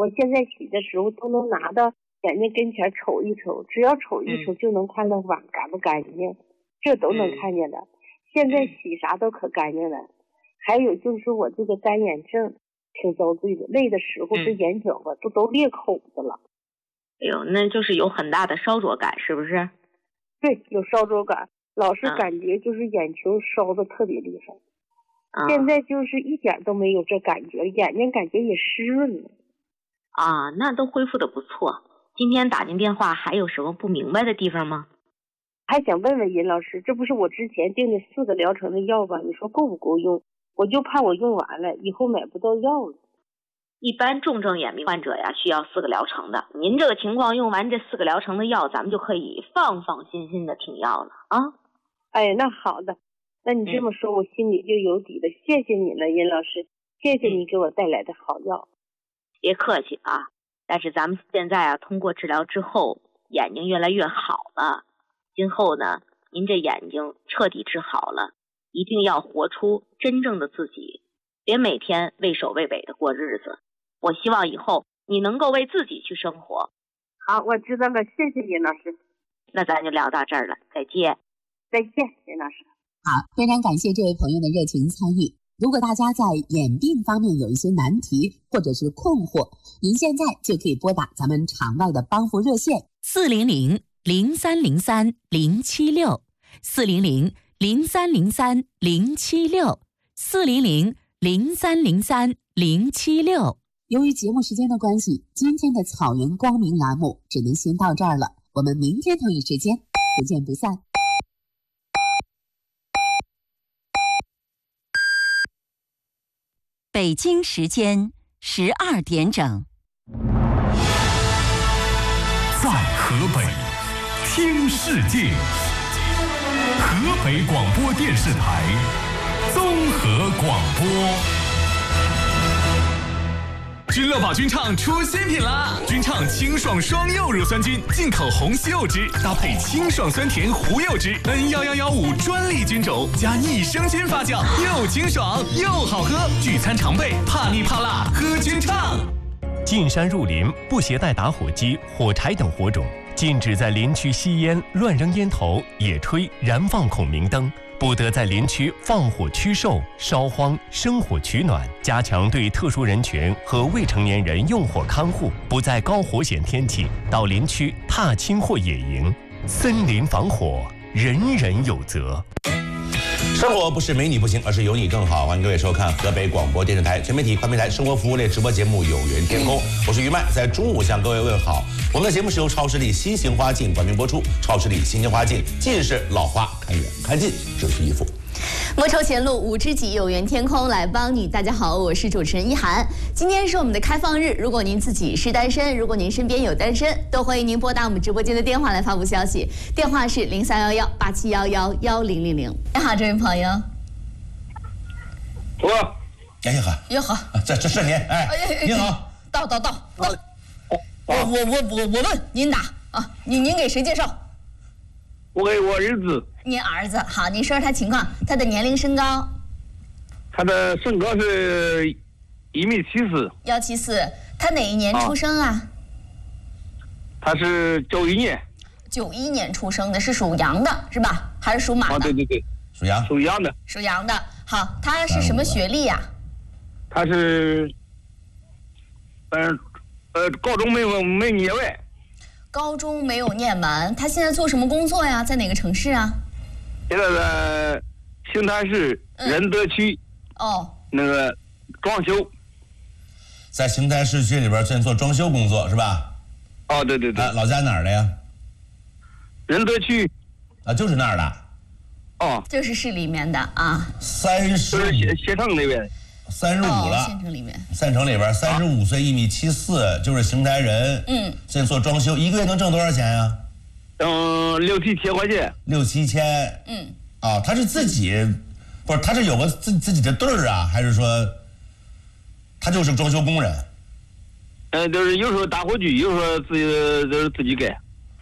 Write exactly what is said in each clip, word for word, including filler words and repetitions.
我现在洗的时候都能拿到眼睛跟前瞅一瞅，只要瞅一瞅就能看到碗干不干净，这都能看见的。现在洗啥都可干净了。还有就是我这个干眼症挺遭罪的，累的时候这眼角吧都都裂口子了。 哎呦，那就是有很大的烧灼感，是不是？ 对，有烧灼感，老是感觉就是眼球烧的特别厉害。 啊、 现在就是一点都没有这感觉，眼睛感觉也湿润了。 啊，那都恢复的不错。今天打进电话还有什么不明白的地方吗？ 还想问问尹老师，这不是我之前订的四个疗程的药吧？你说够不够用？我就怕我用完了以后买不到药了。 一般重症眼病患者呀，需要四个疗程的。您这个情况用完这四个疗程的药，咱们就可以放放心心的停药了啊。 哎，那好的，那你这么说，我心里就有底了。谢谢你了，尹老师，谢谢你给我带来的好药。 别客气啊，但是咱们现在啊，通过治疗之后，眼睛越来越好了。今后呢，您这眼睛彻底治好了，一定要活出真正的自己，别每天畏首畏尾的过日子。我希望以后你能够为自己去生活。 好，我知道了，谢谢尹老师。 那咱就聊到这儿了，再见。 再见，尹老师。 好，非常感谢这位朋友的热情参与。如果大家在眼病方面有一些难题或者是困惑，您现在就可以拨打咱们场外的帮扶热线四零零零三零三零七六四零零零三零三零七六四零零零三零三零七六。 由于节目时间的关系，今天的草原光明栏目只能先到这儿了，我们明天同一时间不见不散。 北京时间十二点整。 在河北听世界，河北广播电视台综合广播。君乐宝君畅出新品啦！君畅清爽双柚乳酸菌，进口红西柚汁，搭配清爽酸甜胡柚汁 N 一一一五专利菌种，加益生菌发酵，又清爽又好喝。聚餐常备，怕腻怕辣，喝君畅。进山入林，不携带打火机、火柴等火种，禁止在林区吸烟、乱扔烟头、野炊、燃放孔明灯。不得在林区放火驱兽、烧荒、生火取暖，加强对特殊人群和未成年人用火看护，不在高火险天气到林区踏青或野营。森林防火，人人有责。 生活不是没你不行，而是有你更好。欢迎各位收看河北广播电视台全媒体跨平台生活服务类直播节目《有缘天空》，我是于麦，在中午向各位问好。我们的节目是由超视力新型花镜冠名播出，超视力新型花镜，近视老花看远看近，只需一副。 莫愁前路无知己，有缘天空来帮你。大家好，我是主持人一涵。今天是我们的开放日，如果您自己是单身，如果您身边有单身，都欢迎您拨打我们直播间的电话来发布消息，电话是零三幺幺八七幺幺幺零零零。你好，这位朋友。 我， 哎呀好， 哟好， 这这是您，哎，您好， 到到到到，我我我我我问您打啊，您您给谁介绍？ 我给我儿子。 您儿子好，您说说他情况，他的年龄、身高。 他的身高是一米七四。 幺七四，他哪一年出生啊？ 他是九一年。 九一年出生的，是属羊的，是吧？还是属马的？ 啊，对对对， 属羊， 属羊的。 属羊的，好，他是什么学历呀、啊？ 他是，呃呃，高中没有没念完。 高中没有念完，他现在做什么工作呀？在哪个城市啊？ 现在在邢台市仁德区、 嗯、哦， 那个装修， 在邢台市区里边正做装修工作是吧？ 哦，对对对。 啊、老家哪儿的呀？ 仁德区。 啊，就是那儿的。 哦， 就是市里面的啊。 三十， 就是县县城那边。 三十五了， 县城里面， 县城里边三十五岁，一米七四，就是邢台人。 嗯， 现在做装修，一个月能挣多少钱呀？ 嗯，六七千块钱。 六七千。 嗯。 啊，他是自己，不是，他是有个自自己的队儿啊，还是说，他就是装修工人？ 嗯，就是有时候打火机，有时候自己就是自己干。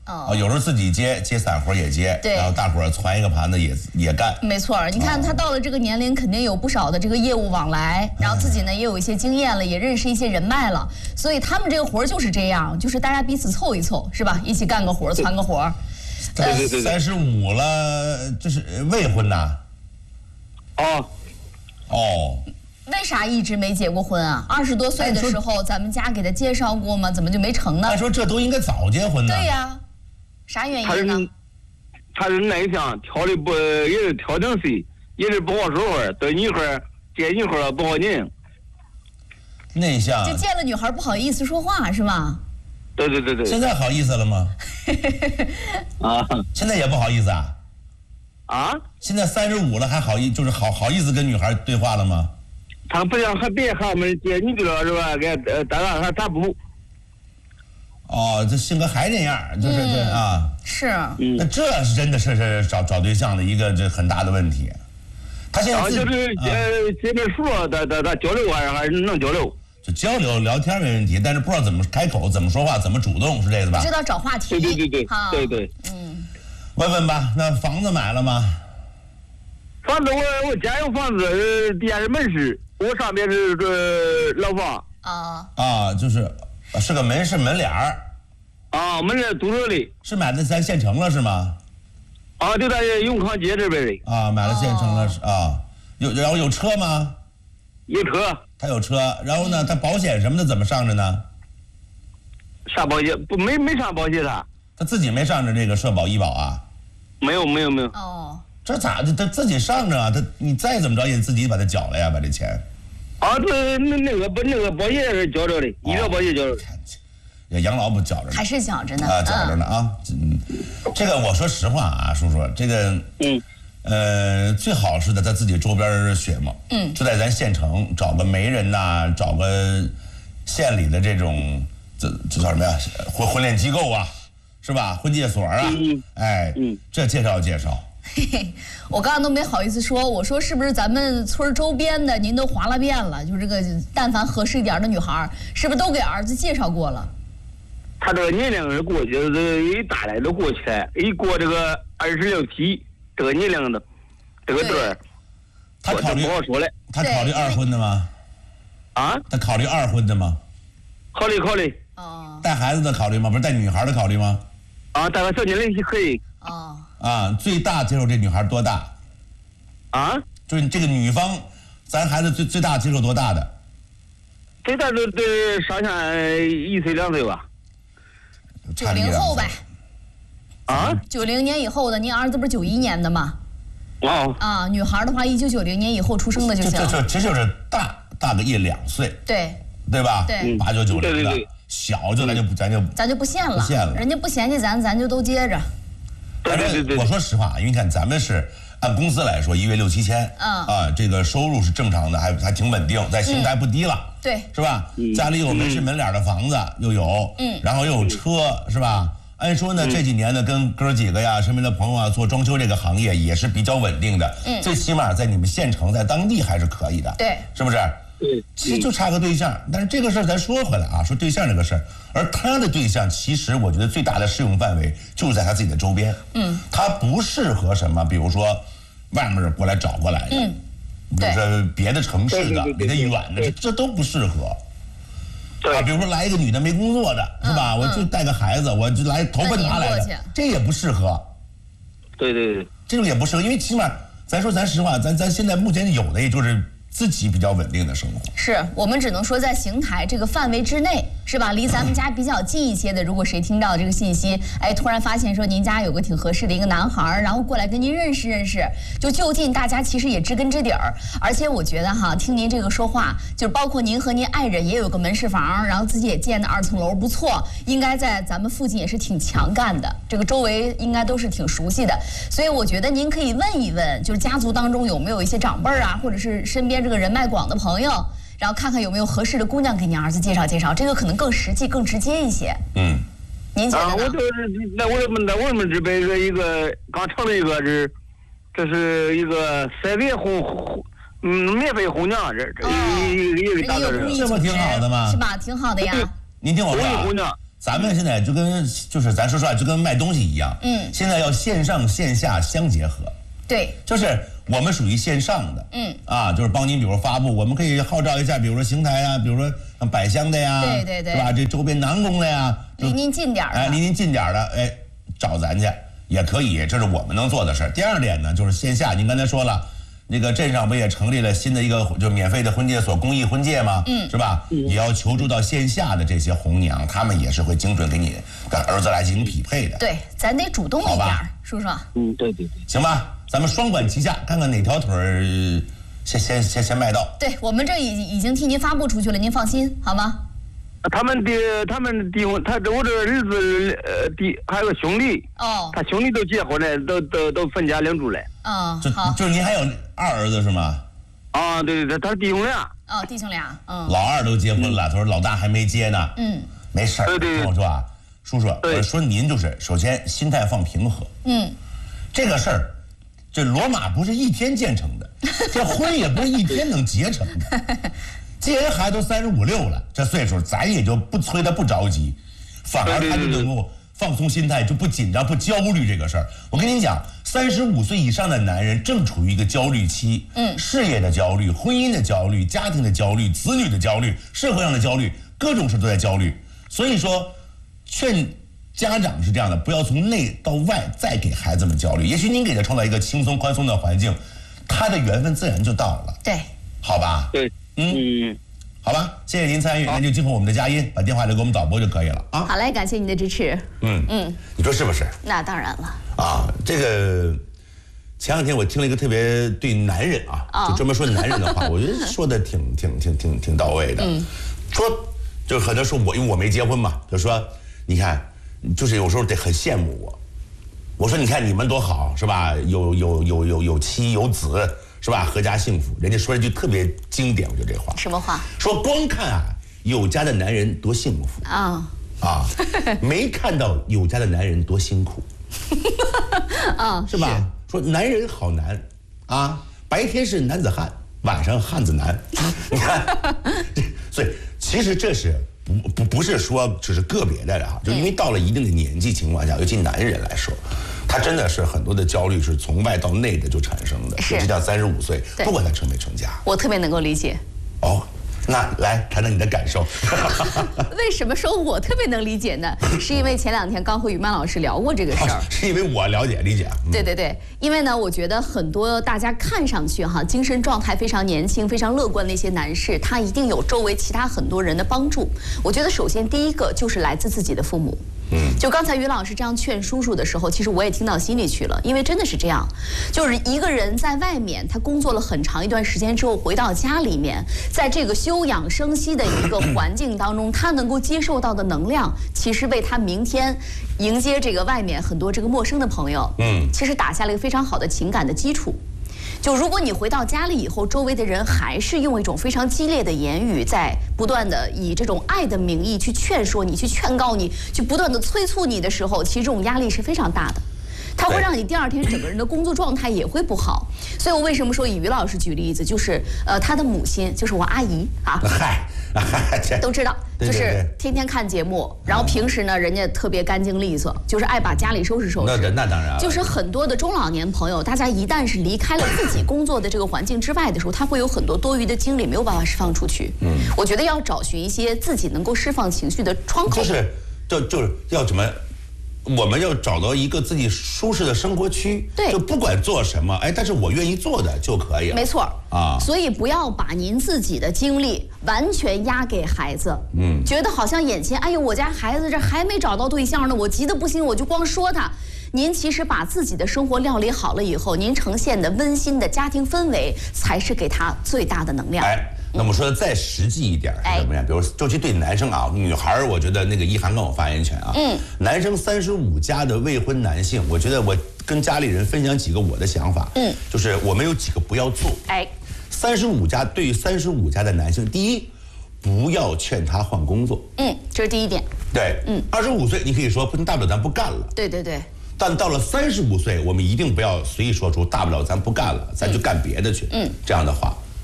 哦， 啊，有时候自己接接散活也接， 对， 然后大伙儿攒一个盘子也也干。 没错，你看他到了这个年龄，肯定有不少的这个业务往来，然后自己呢也有一些经验了，也认识一些人脉了，所以他们这个活儿就是这样，就是大家彼此凑一凑，是吧？一起干个活儿，攒个活儿。 对对对，三十五了，这是未婚呐？ 哦， 哦。 为啥一直没结过婚啊？二十多岁的时候，咱们家给他介绍过吗？怎么就没成呢？ 按说这都应该早结婚呢。 对呀，啥原因呢？ 他是内向，挑的不也是挑定谁，也是不好说话，对女孩见女孩不好拧。 内向。 就见了女孩不好意思说话是吧？ 对对对对。 现在好意思了吗？ 啊， 现在也不好意思啊。 啊？ 现在三十五了还好意就是好好意思跟女孩对话了吗？ 他不像和别他们接女的了是吧？给呃，当然他他不。 哦，这性格还那样，就是这、嗯、啊。 是。 那这是真的是是找找对象的一个这很大的问题。他现在自己就是呃见面熟了，咱咱咱交流还是还是能交流。 就交流聊天没问题，但是不知道怎么开口、怎么说话、怎么主动，是这个吧？ 知道找话题。 对对对对，对对。 嗯。 问问吧，那房子买了吗？ 房子我我家有房子，底下是门市。我上边是个老房啊啊，就是是个门市门脸儿啊，门脸租着的， 是买的咱县城了是吗？ 啊，就在永康街这边的啊，买了县城了、哦、啊，有然后有车吗？ 有车， 他有车，然后呢，他保险什么的怎么上着呢？ 上保险不没没上保险他， 他自己没上着这个社保医保啊？ 没有没有没有哦。 这咋的？他自己上着啊？他你再怎么着也自己把它缴了呀，把这钱。 啊，这那那个不那个保险是交着的，医疗保险交着的。 也养老不缴着呢？ 还是缴着呢？ 啊，缴着呢啊。嗯，这个我说实话啊，叔叔，这个嗯呃最好是在他自己周边学嘛。 嗯。 就在咱县城找个媒人呐，找个县里的这种这这叫什么呀？婚婚恋机构啊。是吧？婚介所啊， 嗯、 哎， 嗯， 这介绍介绍。 嘿嘿，我刚刚都没好意思说，我说是不是咱们村周边的您都划拉遍了？就是这个，但凡合适一点的女孩，是不是都给儿子介绍过了？ 他这个年龄是过去，这一大来都过去了，一过这个二十六七这个年龄的这个段， 他考虑不好说了。 他考虑二婚的吗？ 啊？ 他考虑二婚的吗？ 考虑考虑。 哦。 带孩子的考虑吗？不是带女孩的考虑吗？ 啊，带个小年龄就可以。 哦。 啊，最大接受这女孩多大？ 啊？ 就是这个女方，咱孩子最最大接受多大的？ 最大都得上下一岁两岁吧。 九零后呗。 啊？ 九零年以后的，您儿子不是九一年的吗？ 哦。 啊，女孩的话，一九九零年以后出生的就行。 这这这就是大大个一两岁。 对。 对吧？ 对。 八九九零的。 对对对。 小就咱就咱就咱就不限了， 不限了， 人家不嫌弃咱，咱就都接着。 对对对， 我说实话，因为你看咱们是按工资来说，一月六七千， 嗯啊，这个收入是正常的，还还挺稳定，在邢台不低了， 嗯、对， 是吧？嗯、家里有门市门脸的房子又有， 嗯， 然后又有车，是吧？按说呢， 嗯、 这几年呢，跟哥几个呀，身边的朋友啊，做装修这个行业也是比较稳定的， 嗯， 最起码在你们县城，在当地还是可以的， 对， 是不是？ 对， 其实就差个对象，但是这个事儿咱说回来啊，说对象这个事儿，而他的对象其实我觉得最大的适用范围就是在他自己的周边， 嗯， 他不适合什么，比如说外面过来找过来的， 嗯， 比如说别的城市的，离得远的，这这都不适合。 对啊，比如说来一个女的没工作的，是吧？ 嗯、 我就带个孩子，我就来投奔她来的，这也不适合。 对对对， 这种也不适合，因为起码咱说咱实话，咱咱现在目前有的也就是。自己比较稳定的生活， 是我们只能说在邢台这个范围之内，是吧？离咱们家比较近一些的，如果谁听到这个信息，哎，突然发现说您家有个挺合适的一个男孩，然后过来跟您认识认识，就就近大家其实也知根知底儿。而且我觉得哈，听您这个说话，就是包括您和您爱人也有个门市房，然后自己也建的二层楼，不错，应该在咱们附近也是挺强干的，这个周围应该都是挺熟悉的。所以我觉得您可以问一问，就是家族当中有没有一些长辈儿啊，或者是身边这个人脉广的朋友，然后看看有没有合适的姑娘给您儿子介绍介绍，这个可能更实际、更直接一些。 嗯， 您觉得呢？ 啊，我就是在我们在我们这边一个一个刚成了一个是，这是一个色别红红，嗯，免费红娘，这这一一个大的人， 这不挺好的吗？ 是吧？挺好的呀。 您听我说啊， 咱们现在就跟就是咱说实话就跟卖东西一样，嗯，现在要线上线下相结合。 对， 就是我们属于线上的，嗯啊，就是帮您比如发布，我们可以号召一下，比如说邢台啊，比如说像百香的呀， 对对对， 是吧？这周边南宫的呀， 离您近点儿， 哎，离您近点儿的，哎，找咱去也可以，这是我们能做的事儿。第二点呢，就是线下，您刚才说了。那个镇上不也成立了新的一个就免费的婚介所公益婚介吗？嗯，是吧？嗯、也要求助到线下的这些红娘，他们也是会精准给你的儿子来进行匹配的。 对，咱得主动一点，叔叔。 嗯，对对对。 行吧，咱们双管齐下，看看哪条腿儿先先先先迈到。 对我们这已已经替您发布出去了，您放心好吗？ 他们的他们弟兄，他我这儿子呃弟还有个兄弟哦，他兄弟都结婚了，都都都分家领主了。 嗯， 就好， 就是您还有二儿子是吗？ 啊，对对对，他是弟兄俩。 哦，弟兄俩，嗯。 老二都结婚了，他说老大还没结呢。 嗯， 没事儿。 对对。 跟我说啊，叔叔，我说您就是首先心态放平和。嗯。这个事儿，这罗马不是一天建成的，这婚也不是一天能结成的。既然孩子都三十五六了，这岁数咱也就不催他不着急，反而他就能够放松心态，就不紧张不焦虑这个事儿。我跟您讲，三十五岁以上的男人正处于一个焦虑期，嗯，事业的焦虑、婚姻的焦虑、家庭的焦虑、子女的焦虑、社会上的焦虑，各种事都在焦虑。所以说，劝家长是这样的，不要从内到外再给孩子们焦虑。也许您给他创造一个轻松宽松的环境，他的缘分自然就到了。 对， 好吧？ 对。嗯， 好吧，谢谢您参与，那就今后我们的佳音把电话留给我们导播就可以了啊。 好嘞，感谢您的支持。 嗯嗯，你说是不是？ 那当然了。 啊，这个前两天我听了一个特别对男人啊，哦、就专门说男人的话，我觉得说的挺挺挺挺挺到位的。嗯，说就是很多说我因为我没结婚嘛，就说你看，就是有时候得很羡慕我。我说你看你们多好是吧？有有有有有妻有子。是吧？阖家幸福。人家说一句特别经典，我觉得这话。 什么话？ 说光看啊，有家的男人多幸福啊啊，没看到有家的男人多辛苦啊，是吧？说男人好难啊，白天是男子汉，晚上汉子难。你看，所以其实这是不不不是说只是个别的啊，就因为到了一定的年纪情况下，尤其男人来说。他真的是很多的焦虑是从外到内的就产生的，尤其像三十五岁，不管他成没成家， 我特别能够理解。 哦，那来谈谈你的感受。 为什么说我特别能理解呢？是因为前两天刚和于曼老师聊过这个事儿、哦， 是因为我了解理解。 嗯、对对对，因为呢，我觉得很多大家看上去哈精神状态非常年轻、非常乐观的一些男士，他一定有周围其他很多人的帮助。我觉得首先第一个就是来自自己的父母。嗯，就刚才于老师这样劝叔叔的时候，其实我也听到心里去了，因为真的是这样，就是一个人在外面，他工作了很长一段时间之后，回到家里面，在这个休养生息的一个环境当中，他能够接受到的能量，其实为他明天迎接这个外面很多这个陌生的朋友，嗯，其实打下了一个非常好的情感的基础。就如果你回到家里以后，周围的人还是用一种非常激烈的言语，在不断的以这种爱的名义去劝说你、去劝告你、去不断的催促你的时候，其实这种压力是非常大的。它会让你第二天整个人的工作状态也会不好。所以我为什么说以于老师举例子，就是呃，他的母亲就是我阿姨啊，嗨，都知道，就是天天看节目，然后平时呢，人家特别干净利索，就是爱把家里收拾收拾。 那那当然， 就是很多的中老年朋友，大家一旦是离开了自己工作的这个环境之外的时候，他会有很多多余的精力没有办法释放出去。嗯，我觉得要找寻一些自己能够释放情绪的窗口。 就是，就就是要怎么？我们要找到一个自己舒适的生活区， 对， 就不管做什么，哎，但是我愿意做的就可以了。 没错啊，所以不要把您自己的精力完全压给孩子，嗯，觉得好像眼前，哎呦，我家孩子这还没找到对象呢，我急得不行，我就光说他。您其实把自己的生活料理好了以后，您呈现的温馨的家庭氛围，才是给他最大的能量。 哎，那我们说的再实际一点是什么呀？比如，尤其对男生啊，女孩我觉得那个一涵更有发言权啊。嗯，男生三十五加的未婚男性，我觉得我跟家里人分享几个我的想法。嗯，就是我们有几个不要做。哎，三十五加对于三十五加的男性，第一，不要劝他换工作。嗯， 这是第一点。 对，嗯，二十五岁你可以说不大不了咱不干了。 对对对。 但到了三十五岁，我们一定不要随意说出大不了咱不干了，咱就干别的去。嗯，这样的话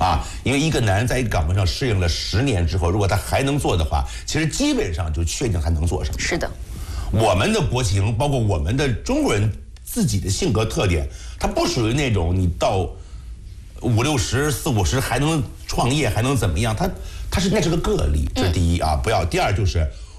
啊，因为一个男人在一个岗位上适应了十年之后，如果他还能做的话，其实基本上就确定他能做什么。 是的， 我们的国情，包括我们的中国人自己的性格特点，他不属于那种你到五六十、四五十还能创业，还能怎么样？他他是那是个个例，这是第一啊，不要。第二就是